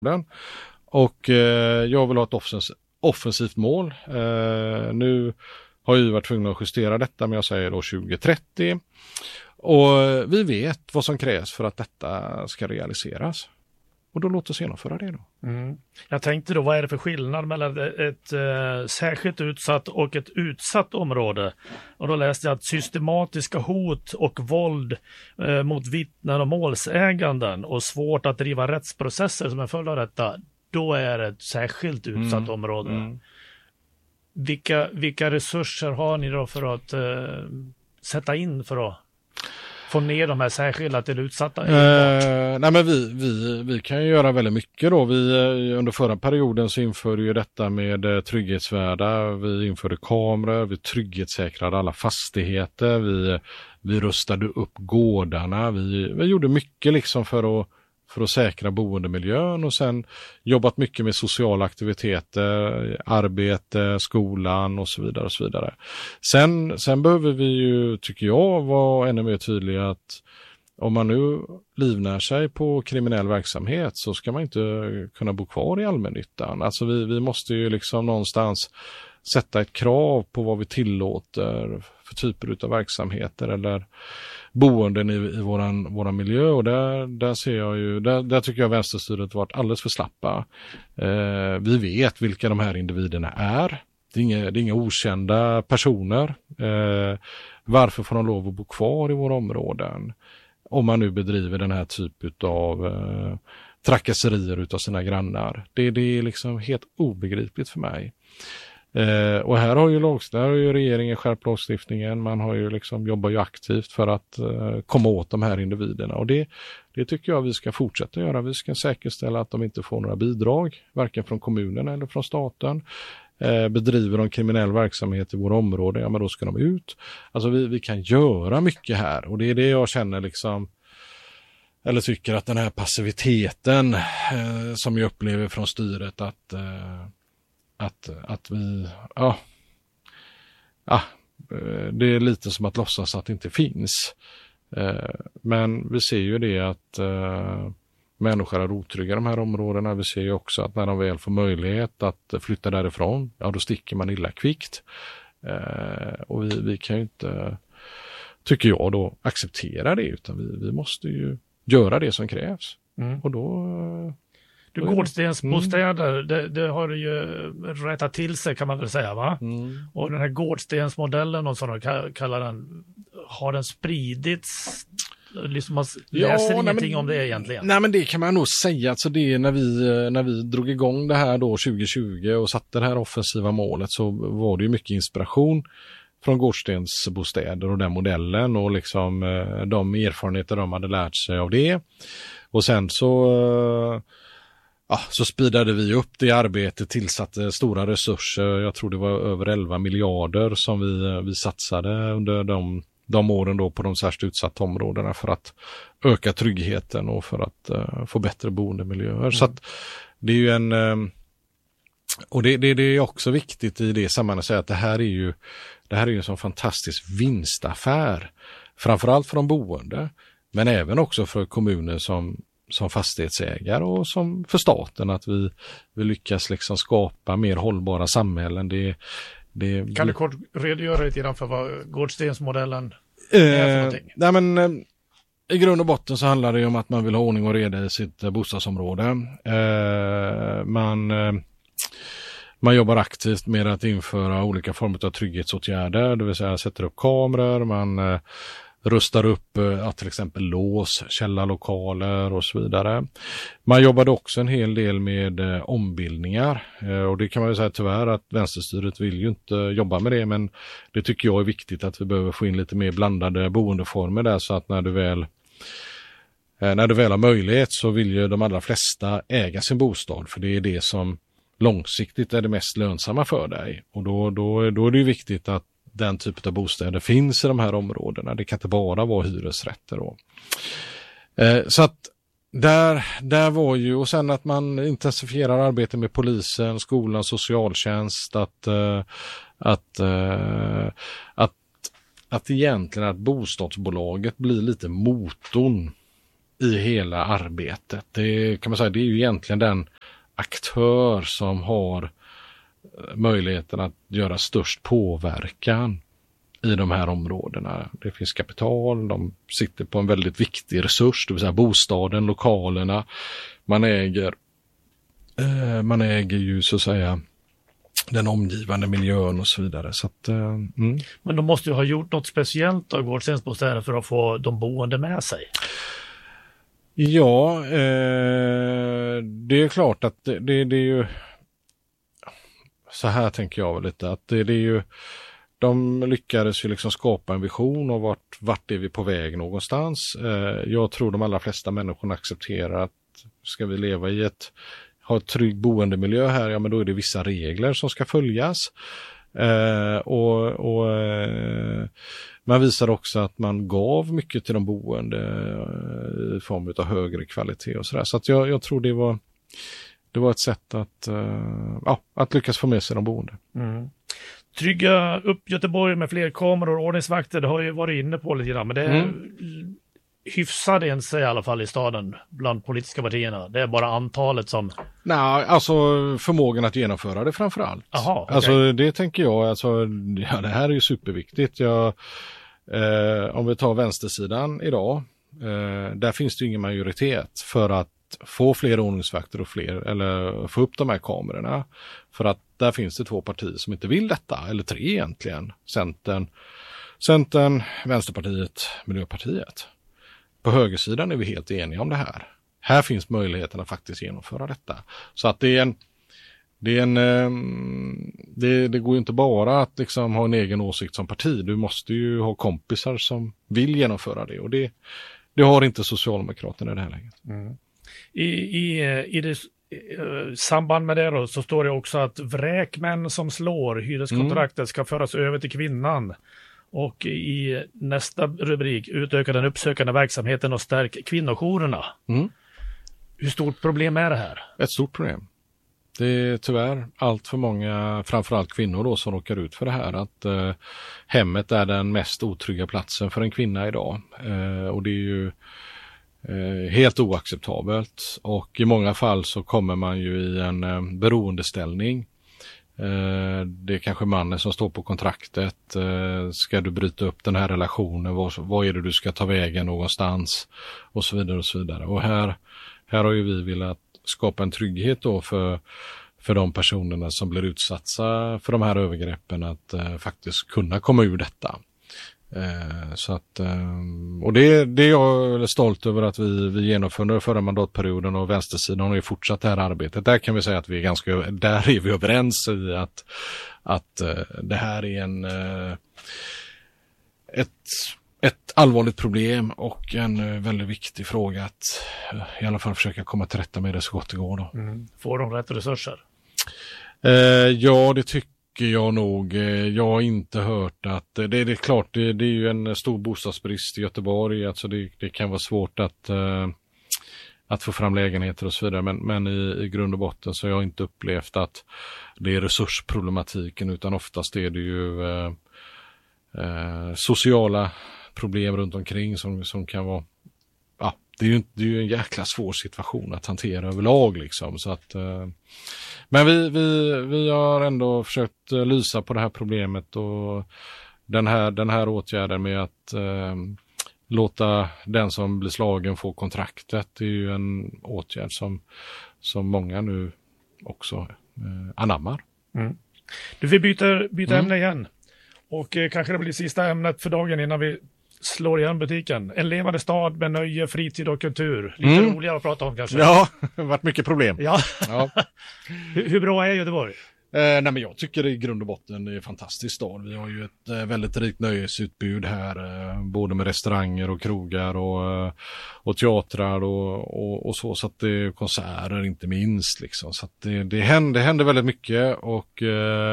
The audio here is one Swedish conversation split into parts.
Och jag vill ha ett offensivt mål. Nu har jag varit tvungen att justera detta, men jag säger då 2030. Och vi vet vad som krävs för att detta ska realiseras. Och då låt oss genomföra det då. Mm. Jag tänkte då, vad är det för skillnad mellan ett särskilt utsatt och ett utsatt område? Och då läste jag att systematiska hot och våld mot vittnen och målsäganden och svårt att driva rättsprocesser som en följd av detta, då är det ett särskilt utsatt område. Mm. Vilka resurser har ni då för att sätta in för att få ner de här särskilda till utsatta? Nej, men vi kan ju göra väldigt mycket då. Under förra perioden så införde ju detta med trygghetsvärdar. Vi införde kameror, vi trygghetssäkrade alla fastigheter, vi rustade upp gårdarna. Vi gjorde mycket liksom för att säkra boendemiljön, och sen jobbat mycket med sociala aktiviteter, arbete, skolan och så vidare och så vidare. Sen behöver vi ju, tycker jag, vara ännu mer tydliga att om man nu livnär sig på kriminell verksamhet så ska man inte kunna bo kvar i allmännyttan. Alltså vi måste ju liksom någonstans sätta ett krav på vad vi tillåter för typer av verksamheter eller boenden i våran miljö, och där ser jag ju, där tycker jag vänsterstyret varit alldeles för slappa. Vi vet vilka de här individerna är. Det är inga okända personer. Varför får de lov att bo kvar i våra områden om man nu bedriver den här typen av trakasserier utav sina grannar? Det är liksom helt obegripligt för mig. Och här har ju regeringen skärpt lagstiftningen. Man har ju liksom jobbar ju aktivt för att komma åt de här individerna, och det tycker jag vi ska fortsätta göra. Vi ska säkerställa att de inte får några bidrag, varken från kommunen eller från staten. Bedriver de kriminell verksamhet i våra områden, ja men då ska de ut. Alltså vi kan göra mycket här, och det är det jag känner liksom, eller tycker att den här passiviteten som jag upplever från styret, att vi, det är lite som att låtsas att det inte finns. Men vi ser ju det att människor är otrygga i de här områdena. Vi ser ju också att när de väl får möjlighet att flytta därifrån, ja då sticker man illa kvickt. Och vi kan ju inte, tycker jag då, acceptera det, utan vi måste ju göra det som krävs. Och då... Gårdstensbostäder, det har du ju rättat till sig, kan man väl säga, va? Och den här gårdstensmodellen, och som de kallar den, har den spridits? Liksom man läser ingenting om det egentligen. Nej, men det kan man nog säga. Alltså det, när vi drog igång det här då 2020 och satte det här offensiva målet, så var det ju mycket inspiration från gårdstensbostäder och den modellen, och liksom de erfarenheter de hade lärt sig av det. Och sen så speedade vi upp det arbetet, tillsatte stora resurser. Jag tror det var över 11 miljarder som vi satsade under de åren då på de särskilt utsatta områdena för att öka tryggheten och för att få bättre boendemiljöer. Så att det är ju och det är också viktigt i det sammanhanget att säga att det här är ju en sån fantastisk vinstaffär, framförallt för de boende, men även också för kommuner som fastighetsägare och som för staten, att vi lyckas liksom skapa mer hållbara samhällen. Kan du kort redogöra lite grann för vad gårdstensmodellen är för någonting? Nej, men i grund och botten så handlar det om att man vill ha ordning och reda i sitt bostadsområde. Man jobbar aktivt med att införa olika former av trygghetsåtgärder, det vill säga sätter upp kameror, man rustar upp till exempel lås, källarlokaler och så vidare. Man jobbade också en hel del med ombildningar, och det kan man ju säga tyvärr att vänsterstyret vill ju inte jobba med det, men det tycker jag är viktigt att vi behöver få in lite mer blandade boendeformer där, så att när du väl har möjlighet så vill ju de allra flesta äga sin bostad, för det är det som långsiktigt är det mest lönsamma för dig, och då är det ju viktigt att den typen av bostäder finns i de här områdena. Det kan inte bara vara hyresrätter då. Så att där var ju, och sen att man intensifierar arbetet med polisen, skolan, socialtjänst, att egentligen att bostadsbolaget blir lite motorn i hela arbetet. Det kan man säga, det är ju egentligen den aktör som har möjligheten att göra störst påverkan i de här områdena. Det finns kapital, de sitter på en väldigt viktig resurs, det vill säga bostaden, lokalerna. Man äger ju så att säga den omgivande miljön och så vidare. Så att, Men de måste ju ha gjort något speciellt av Gårdstensbostäder för att få de boende med sig. Ja, det är klart att det är ju så här tänker jag lite, att det är ju, de lyckades ju liksom skapa en vision av vart är vi på väg någonstans. Jag tror de allra flesta människorna accepterar att ska vi leva i ha ett trygg boendemiljö här, ja men då är det vissa regler som ska följas. Man visar också att man gav mycket till de boende i form av högre kvalitet och sådär. Så att jag tror det var ett sätt att lyckas få med sig de boende. Mm. Trygga upp Göteborg med fler kameror och ordningsvakter, det har ju varit inne på lite grann, men det är hyfsad ens i alla fall i staden bland politiska partierna. Det är bara antalet som... Nej, alltså förmågan att genomföra det framför allt. Aha, okay. Alltså det tänker jag, alltså, det här är ju superviktigt. Om vi tar vänstersidan idag, där finns det ju ingen majoritet för att få fler ordningsvakter och eller få upp de här kamerorna. För att där finns det 2 partier som inte vill detta, eller 3 egentligen. Centern, Vänsterpartiet, Miljöpartiet. På högersidan är vi helt eniga om det här. Här finns möjligheten att faktiskt genomföra detta. Så att det går ju inte bara att liksom ha en egen åsikt som parti. Du måste ju ha kompisar som vill genomföra det. Och det har inte Socialdemokraterna i det här läget. Mm. I det samband med det då, så står det också att vräkmän som slår hyreskontraktet ska föras över till kvinnan. Och i nästa rubrik, utöka den uppsökande verksamheten och stärk kvinnojourerna. Mm. Hur stort problem är det här? Ett stort problem. Det är tyvärr allt för många, framförallt kvinnor då, som råkar ut för det här. Att hemmet är den mest otrygga platsen för en kvinna idag. Och det är ju helt oacceptabelt. Och i många fall så kommer man ju i en beroendeställning. Det är kanske mannen som står på kontraktet. Ska du bryta upp den här relationen? Vad är det du ska ta vägen någonstans? Och så vidare och så vidare. Och här har ju vi velat skapa en trygghet då för de personerna som blir utsatta för de här övergreppen att faktiskt kunna komma ur detta. Så att, och det är jag stolt över att vi genomförde förra mandatperioden, och vänstersidan har ju fortsatt det här arbetet. Där kan vi säga att där är vi överens i att det här är ett allvarligt problem och en väldigt viktig fråga att i alla fall försöka komma till rätta med det så gott det går då. Får de rätt resurser? Ja, det tycker jag nog. Jag har inte hört att det är klart, det är ju en stor bostadsbrist i Göteborg. Alltså det kan vara svårt att få fram lägenheter och så vidare. Men i grund och botten så har jag inte upplevt att det är resursproblematiken, utan oftast är det ju sociala problem runt omkring som kan vara, ja, det är ju en jäkla svår situation att hantera överlag liksom. Så att, men vi har ändå försökt lysa på det här problemet, och den här åtgärden med att låta den som blir slagen få kontraktet är ju en åtgärd som många nu också anammar. Vi byter ämne igen. Och kanske det blir sista ämnet för dagen innan vi slår igen butiken. En levande stad med nöje, fritid och kultur. Lite roligare att prata om kanske. Ja, det har varit mycket problem. Ja. Hur bra är Göteborg? Nej, men jag tycker i grund och botten det är en fantastisk stad. Vi har ju ett väldigt rikt nöjesutbud här. Både med restauranger och krogar och teatrar och så att det är konserter inte minst liksom. Så att det händer väldigt mycket, och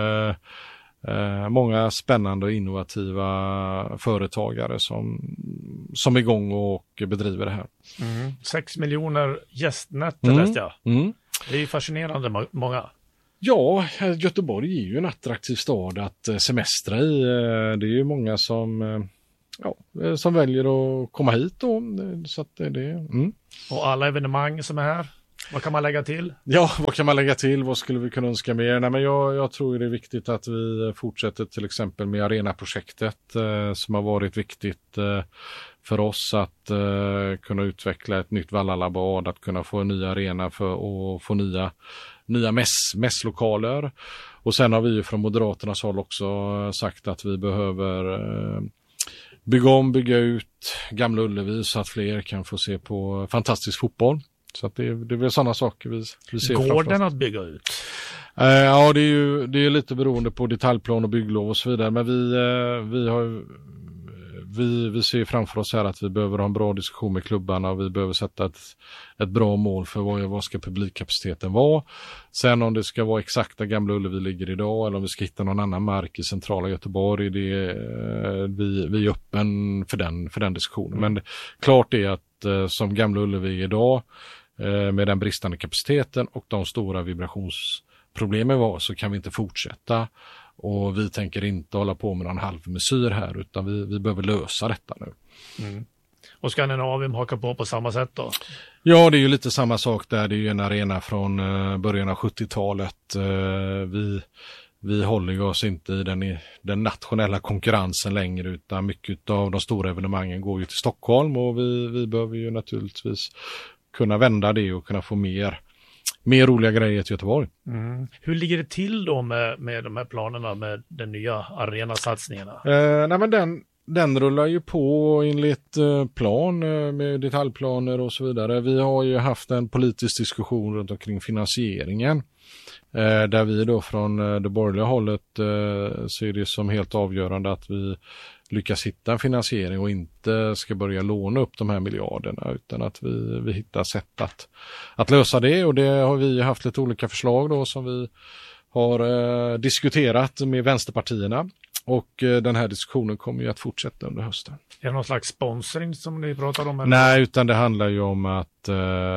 många spännande och innovativa företagare som är igång och bedriver det här. 6 miljoner gästnätter läste jag. Det är ju fascinerande många. Ja, Göteborg är ju en attraktiv stad att semestra i. Det är ju många som som väljer att komma hit då. Så att det. Och alla evenemang som är här, vad kan man lägga till? Ja, vad kan man lägga till? Vad skulle vi kunna önska mer? Nej, men jag tror det är viktigt att vi fortsätter till exempel med arenaprojektet som har varit viktigt för oss att kunna utveckla ett nytt Vallhalabad, att kunna få en ny arena för att få nya mässlokaler. Och sen har vi ju från Moderaternas håll också sagt att vi behöver bygga ut Gamla Ullevi så att fler kan få se på fantastisk fotboll. Så att det är väl sådana saker vi ser framför oss. Går den att bygga ut? Ja, det är lite beroende på detaljplan och bygglov och så vidare. Men vi ser framför oss här att vi behöver ha en bra diskussion med klubbarna och vi behöver sätta ett bra mål för vad ska publikkapaciteten vara. Sen om det ska vara exakt där Gamla Ullevi ligger idag eller om vi ska hitta någon annan mark i centrala Göteborg, vi är öppen för den diskussionen. Men klart är att som Gamla Ullevi idag med den bristande kapaciteten och de stora vibrationsproblemen var så kan vi inte fortsätta. Och vi tänker inte hålla på med någon halvmesyr här utan vi behöver lösa detta nu. Och Skandinavien hakar på samma sätt då? Ja, det är ju lite samma sak där. Det är ju en arena från början av 70-talet. Vi håller oss inte i den nationella konkurrensen längre utan mycket av de stora evenemangen går ju till Stockholm och vi behöver ju naturligtvis kunna vända det och kunna få mer roliga grejer till Göteborg. Hur ligger det till då med de här planerna med den nya arenasatsningarna? Nej men den rullar ju på enligt plan med detaljplaner och så vidare. Vi har ju haft en politisk diskussion runt omkring finansieringen. Där vi då från det borgerliga hållet ser det som helt avgörande att vi lyckas hitta en finansiering och inte ska börja låna upp de här miljarderna utan att vi hittar sätt att lösa det och det har vi haft lite olika förslag då som vi har diskuterat med vänsterpartierna och den här diskussionen kommer ju att fortsätta under hösten. Är det någon slags sponsring som ni pratar om? Eller? Nej, utan det handlar ju om att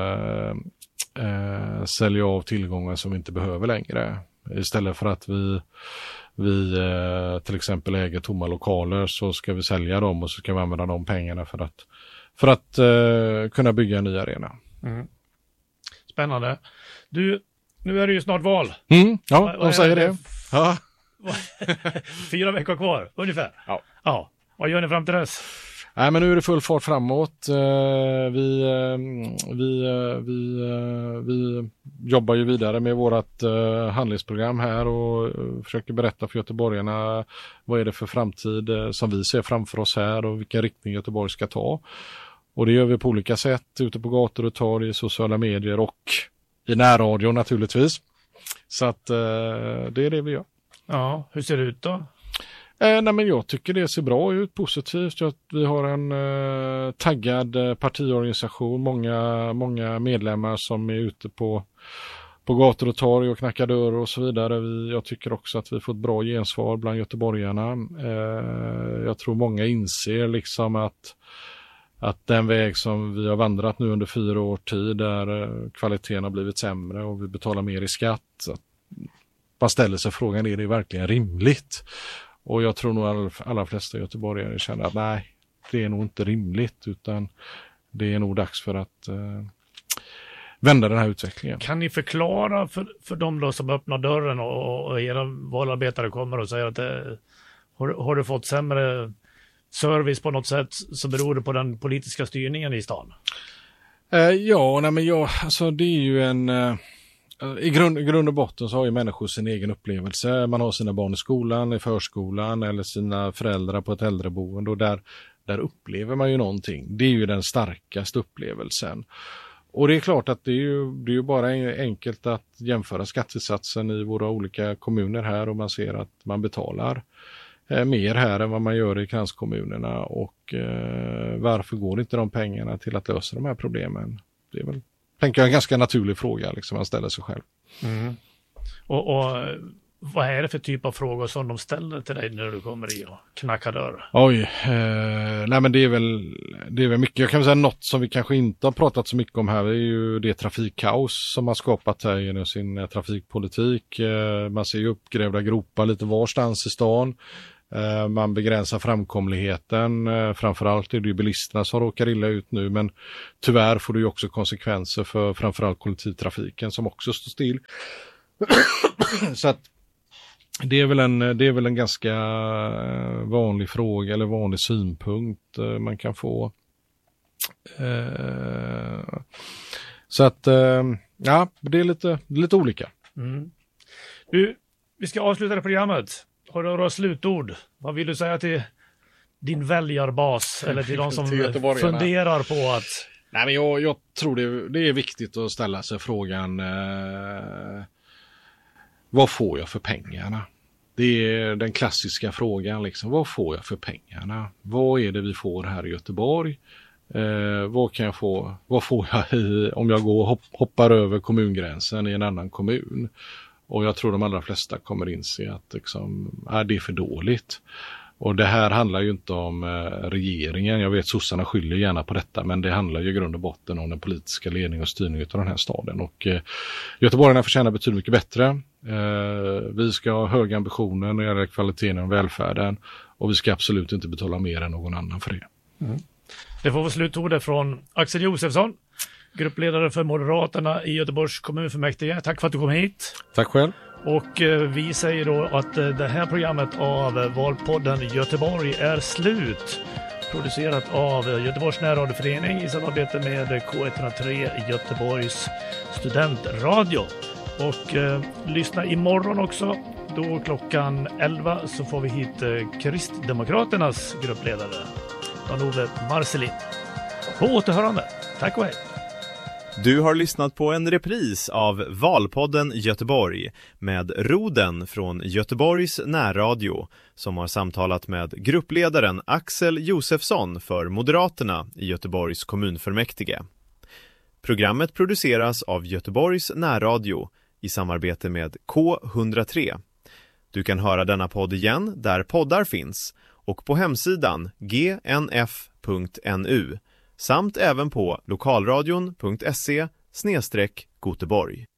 sälja av tillgångar som vi inte behöver längre. Istället för att vi till exempel äger tomma lokaler så ska vi sälja dem och så ska vi använda de pengarna för att kunna bygga en ny arena. Spännande. Du, nu är det ju snart val. Ja, de säger det. Ja. 4 veckor kvar, ungefär. Ja. Vad gör ni fram till dess? Nej, men nu är det full fart framåt. Vi jobbar ju vidare med vårt handlingsprogram här och försöker berätta för göteborgarna vad är det för framtid som vi ser framför oss här och vilken riktning Göteborg ska ta. Och det gör vi på olika sätt ute på gator och torg, i sociala medier och i närradio naturligtvis. Så att det är det vi gör. Ja, hur ser det ut då? Nej, men jag tycker det ser bra ut, positivt. Vi har en taggad partiorganisation, många medlemmar som är ute på gator och torg och knackar dörr och så vidare. Jag tycker också att vi får ett bra gensvar bland göteborgarna. Jag tror många inser liksom att den väg som vi har vandrat nu under 4 års tid där kvaliteten har blivit sämre och vi betalar mer i skatt. Så man ställer sig frågan, är det verkligen rimligt? Och jag tror nog alla flesta göteborgare känner att nej, det är nog inte rimligt utan det är nog dags för att vända den här utvecklingen. Kan ni förklara för de då som öppnar dörren och era valarbetare kommer och säger att har du fått sämre service på något sätt så beror det på den politiska styrningen i stan? Alltså det är ju i grund och botten så har ju människor sin egen upplevelse. Man har sina barn i skolan, i förskolan eller sina föräldrar på ett äldreboende och där upplever man ju någonting. Det är ju den starkaste upplevelsen. Och det är klart att det är ju bara enkelt att jämföra skattesatsen i våra olika kommuner här och man ser att man betalar mer här än vad man gör i kranskommunerna och varför går inte de pengarna till att lösa de här problemen? Det är väl, tänker jag, en ganska naturlig fråga liksom man ställer sig själv. Och vad är det för typ av frågor som de ställer till dig när du kommer i och knackar dörr? Nej men det är väl mycket. Jag kan säga något som vi kanske inte har pratat så mycket om här är ju det trafikkaos som har skapat här genom sin trafikpolitik. Man ser ju uppgrävda gropar lite varstans i stan. Man begränsar framkomligheten. Framförallt är det ju bilisterna som råkar illa ut nu, men tyvärr får det ju också konsekvenser för framförallt kollektivtrafiken som också står still. Så att det är väl en ganska vanlig fråga eller vanlig synpunkt man kan få. Så att ja, det är lite olika. Vi ska avsluta det programmet. Har du några slutord? Vad vill du säga till din väljarbas eller till de som funderar på att... Nej, men jag tror det är viktigt att ställa sig frågan vad får jag för pengarna? Det är den klassiska frågan liksom. Vad får jag för pengarna? Vad är det vi får här i Göteborg? Vad får jag om jag går och hoppar över kommungränsen i en annan kommun? Och jag tror de allra flesta kommer inse att liksom, det är för dåligt. Och det här handlar ju inte om regeringen. Jag vet sossarna skyller gärna på detta, men det handlar ju i grund och botten om den politiska ledningen och styrningen av den här staden. Och göteborgarna förtjänar betydligt mycket bättre. Vi ska ha höga ambitioner när det gäller kvaliteten och välfärden. Och vi ska absolut inte betala mer än någon annan för det. Det får vara slutordet från Axel Josefsson, gruppledare för Moderaterna i Göteborgs kommunfullmäktige. Tack för att du kom hit. Tack själv. Och vi säger då att det här programmet av Valpodden Göteborg är slut. Producerat av Göteborgs närradioförening i samarbete med K103 Göteborgs studentradio. Och lyssna imorgon också. Då klockan 11 så får vi hit Kristdemokraternas gruppledare Jan-Ove Marcelin. På återhörande. Tack och hej. Du har lyssnat på en repris av Valpodden Göteborg med Roden från Göteborgs närradio som har samtalat med gruppledaren Axel Josefsson för Moderaterna i Göteborgs kommunfullmäktige. Programmet produceras av Göteborgs närradio i samarbete med K103. Du kan höra denna podd igen där poddar finns och på hemsidan gnf.nu samt även på lokalradion.se/Goteborg.